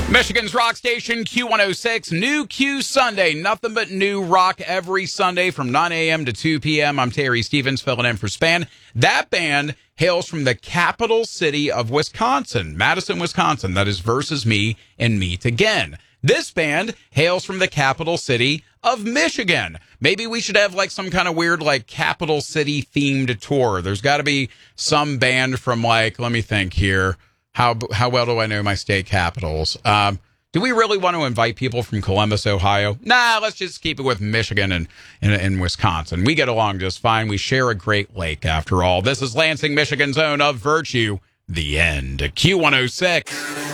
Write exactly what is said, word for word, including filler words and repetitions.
Michigan's rock station, Q one oh six, New Q Sunday. Nothing but new rock every Sunday from nine a.m. to two p.m. I'm Terry Stevens, filling in for Span. That band hails from the capital city of Wisconsin, Madison, Wisconsin. That is Versus Me and Meet Again. This band hails from the capital city of Michigan. Maybe we should have like some kind of weird like capital city themed tour. There's got to be some band from like, let me think here. How how well do I know my state capitals? Um, do we really want to invite people from Columbus, Ohio? Nah, let's just keep it with Michigan and, and, and Wisconsin. We get along just fine. We share a Great Lake, after all. This is Lansing, Michigan's own Of Virtue, The End. Q one oh six.